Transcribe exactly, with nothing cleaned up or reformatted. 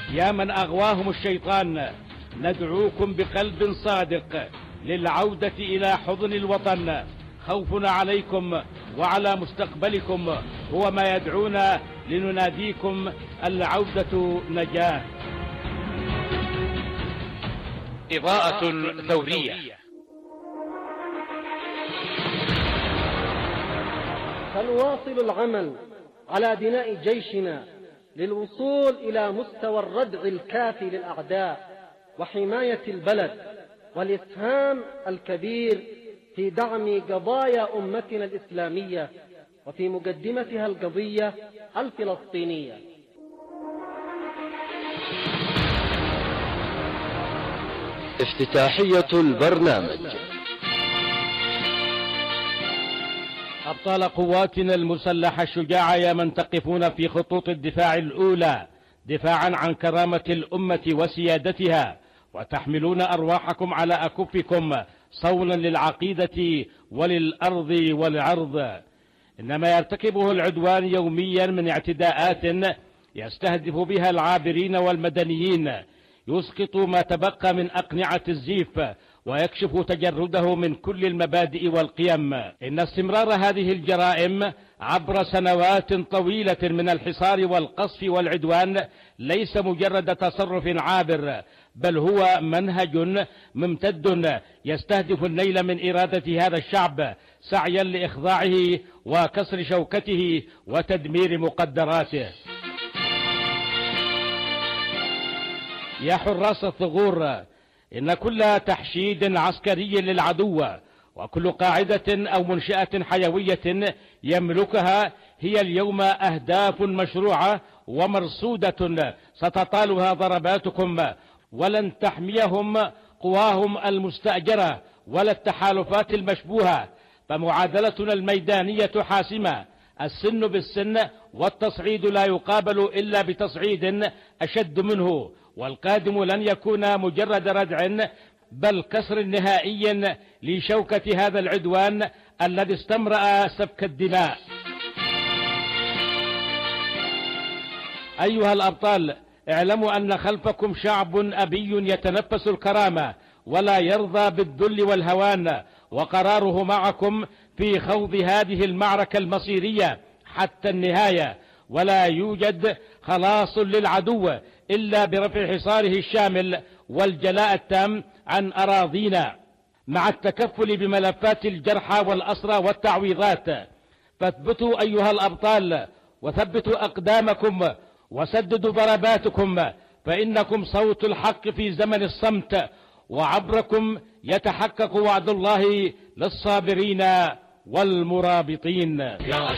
يا من أغواهم الشيطان، ندعوكم بقلب صادق للعودة إلى حضن الوطن. خوفنا عليكم وعلى مستقبلكم هو ما يدعونا لنناديكم العودة نجاة. إضاءة ثورية. سنواصل العمل على بناء جيشنا للوصول إلى مستوى الردع الكافي للأعداء وحماية البلد، والإسهام الكبير في دعم قضايا أمتنا الإسلامية وفي مقدمتها القضية الفلسطينية. افتتاحية البرنامج. أبطال قواتنا المسلحة الشجاعة، يا من تقفون في خطوط الدفاع الأولى دفاعا عن كرامة الأمة وسيادتها، وتحملون أرواحكم على أكفكم صولا للعقيدة وللأرض والعرض. إنما يرتكبه العدوان يوميا من اعتداءات يستهدف بها العابرين والمدنيين، يسقط ما تبقى من أقنعة الزيف ويكشف تجرده من كل المبادئ والقيم. إن استمرار هذه الجرائم عبر سنوات طويلة من الحصار والقصف والعدوان ليس مجرد تصرف عابر، بل هو منهج ممتد يستهدف النيل من إرادة هذا الشعب سعيا لإخضاعه وكسر شوكته وتدمير مقدراته. يا حراس الثغور، إن كل تحشيد عسكري للعدو وكل قاعدة أو منشأة حيوية يملكها هي اليوم أهداف مشروعة ومرصودة ستطالها ضرباتكم، ولن تحميهم قواهم المستأجرة ولا التحالفات المشبوهة. فمعادلتنا الميدانية حاسمة، السن بالسن، والتصعيد لا يقابل إلا بتصعيد أشد منه، والقادم لن يكون مجرد ردع بل كسر نهائي لشوكة هذا العدوان الذي استمرأ سفك الدماء. أيها الأبطال، اعلموا أن خلفكم شعب أبي يتنفس الكرامة ولا يرضى بالذل والهوان، وقراره معكم في خوض هذه المعركة المصيرية حتى النهاية. ولا يوجد خلاص للعدو إلا برفع حصاره الشامل والجلاء التام عن أراضينا، مع التكفل بملفات الجرحى والأسرى والتعويضات. فاثبتوا أيها الأبطال، وثبتوا أقدامكم، وسددوا ضرباتكم، فإنكم صوت الحق في زمن الصمت، وعبركم يتحقق وعد الله للصابرين والمرابطين. يا